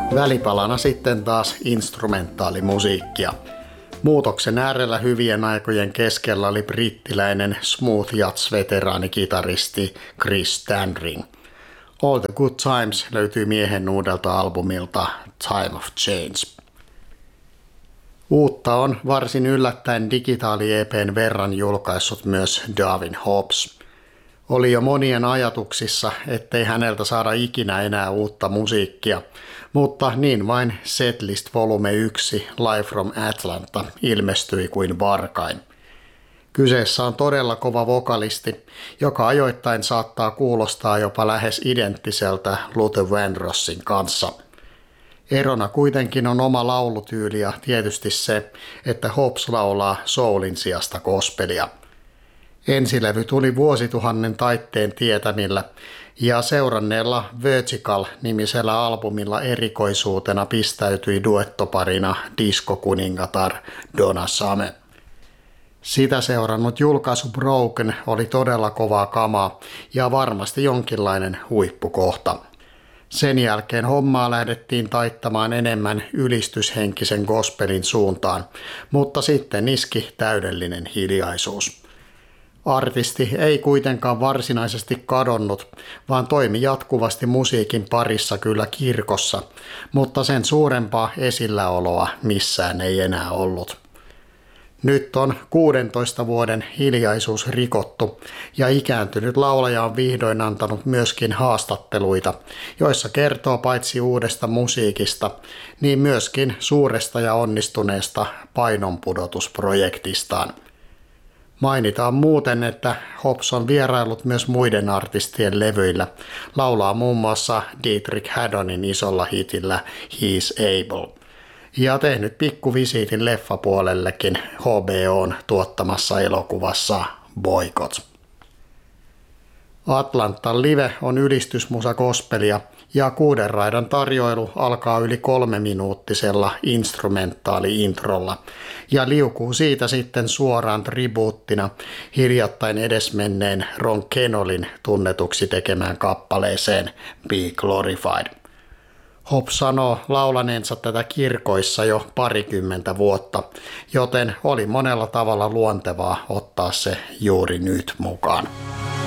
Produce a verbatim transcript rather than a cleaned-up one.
Välipalana sitten taas instrumentaalimusiikkia. Muutoksen äärellä hyvien aikojen keskellä oli brittiläinen smooth jazz-veteraanikitaristi Chris Standring. All the Good Times löytyy miehen uudelta albumilta Time of Change. Uutta on varsin yllättäen digitaali-E P:n verran julkaissut myös Darwin Hobbs. Oli jo monien ajatuksissa, ettei häneltä saada ikinä enää uutta musiikkia, mutta niin vain Setlist Volume yksi Live from Atlanta ilmestyi kuin varkain. Kyseessä on todella kova vokalisti, joka ajoittain saattaa kuulostaa jopa lähes identtiseltä Luther Vandrossin kanssa. Erona kuitenkin on oma laulutyyli ja tietysti se, että Hobbs laulaa soulin sijasta gospelia. Ensilevy tuli vuosituhannen taitteen tietämillä ja seuranneella Vertical-nimisellä albumilla erikoisuutena pistäytyi duettoparina diskokuningatar Donna Summer. Sitä seurannut julkaisu Broken oli todella kovaa kamaa ja varmasti jonkinlainen huippukohta. Sen jälkeen hommaa lähdettiin taittamaan enemmän ylistyshenkisen gospelin suuntaan, mutta sitten iski täydellinen hiljaisuus. Artisti ei kuitenkaan varsinaisesti kadonnut, vaan toimi jatkuvasti musiikin parissa kyllä kirkossa, mutta sen suurempaa esilläoloa missään ei enää ollut. Nyt on kuudentoista vuoden hiljaisuus rikottu ja ikääntynyt laulaja on vihdoin antanut myöskin haastatteluita, joissa kertoo paitsi uudesta musiikista, niin myöskin suuresta ja onnistuneesta painonpudotusprojektistaan. Mainitaan muuten, että Hobbs on vierailut myös muiden artistien levyillä, laulaa muun muassa Dietrich Haddonin isolla hitillä He's Able. Ja tehnyt pikkuvisiitin leffapuolellekin H B O:n tuottamassa elokuvassa Boycott. Atlantan live on ylistysmusa gospelia ja kuuden raidan tarjoilu alkaa yli kolmeminuuttisella instrumentaali-introlla ja liukuu siitä sitten suoraan tribuuttina hiljattain edesmenneen Ron Kenolin tunnetuksi tekemään kappaleeseen Be Glorified. Hobbs sanoo laulaneensa tätä kirkoissa jo parikymmentä vuotta, joten oli monella tavalla luontevaa ottaa se juuri nyt mukaan.